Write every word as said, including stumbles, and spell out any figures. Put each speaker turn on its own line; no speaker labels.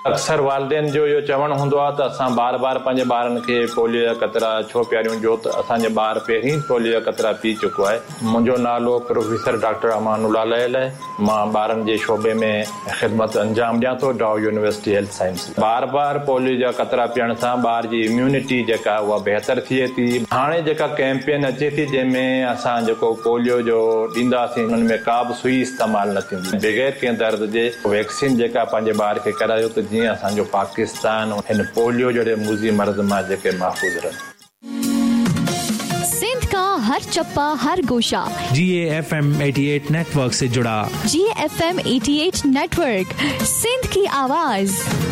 अक्सर वालदेन जो इहो चवणु हूंदो आहे त असां बार बार पंहिंजे ॿारनि खे पोलियो जा क़तरा छो पियारियूं, जो त असांजे ॿार पहिरीं पोलियो जा क़तरा पी चुको आहे। मुंहिंजो नालो प्रोफेसर डॉक्टर अमानुल्लाह लयल आहे। मां ॿारनि जे शोबे में ख़िदमत अंजाम ॾियां थो, डाउ यूनिवर्सिटी हेल्थ साइंस। बार बार पोलियो जा क़तरा पीअण सां ॿार जी इम्यूनिटी जेका उहा बहितर थिए थी। हाणे जेका कैंपेन अचे थी जंहिंमें असां जेको पोलियो जो ॾींदासीं हुन में का बि सुई इस्तेमालु न थींदी, बग़ैर कंहिं दर्द जे वैक्सीन जेका पंहिंजे ॿार खे करायो त जीअं असांजो पाकिस्तान हिन पोलियो जहिड़े मूज़ी मर्ज़ मां जेके महफ़ूज़ रहनि।
सिंध का हर चप्पा हर गोशा
जी ए एफ एम अठासी नेटवर्क से जुड़ा।
जी ए एफ एम अठासी नेटवर्क, सिंध की आवाज।